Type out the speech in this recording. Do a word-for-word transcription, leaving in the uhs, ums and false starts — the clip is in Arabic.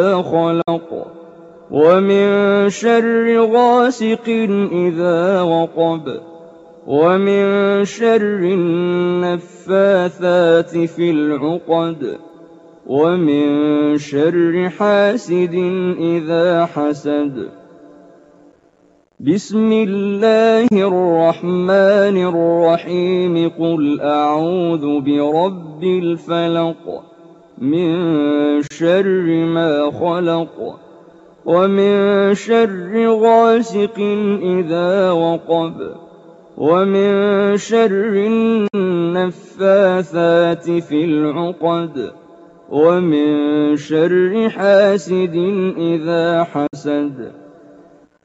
خلق ومن شر غاسق إذا وقب ومن شر النفاثات في العقد ومن شر حاسد إذا حسد. بسم الله الرحمن الرحيم. قل أعوذ برب الفلق من شر ما خلق ومن شر غاسق إذا وقب ومن شر النفاثات في العقد ومن شر حاسد إذا حسد.